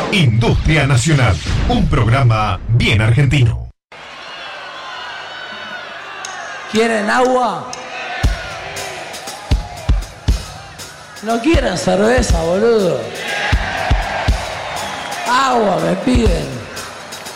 Industria Nacional, un programa bien argentino. ¿Quieren agua? ¿No quieren cerveza, boludo? Agua me piden.